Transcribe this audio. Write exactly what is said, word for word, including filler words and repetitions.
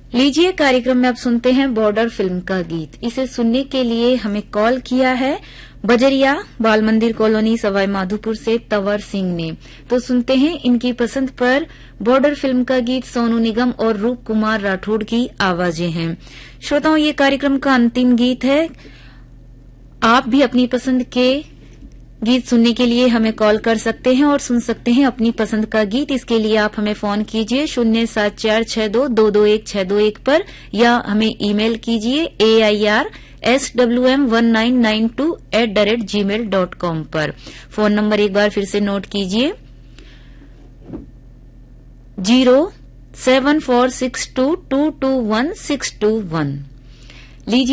लीजिए कार्यक्रम में अब सुनते हैं बॉर्डर फिल्म का गीत। इसे सुनने के लिए हमें कॉल किया है बजरिया बाल मंदिर कॉलोनी सवाई माधोपुर से तंवर सिंह ने। तो सुनते हैं इनकी पसंद पर बॉर्डर फिल्म का गीत। सोनू निगम और रूप कुमार राठौड़ की आवाजें हैं। श्रोताओं, ये कार्यक्रम का अंतिम गीत है। आप भी अपनी पसंद के गीत सुनने के लिए हमें कॉल कर सकते हैं और सुन सकते हैं अपनी पसंद का गीत। इसके लिए आप हमें फोन कीजिए शून्य सात चार छह दो दो दो एक छह दो एक पर, या हमें ईमेल कीजिए ए I R S W M one nine nine two at the rate जी मेल डॉट कॉम पर। फोन नंबर एक बार फिर से नोट कीजिए जीरो सेवन फोर सिक्स टू टू टू वन सिक्स टू वन। लीजिए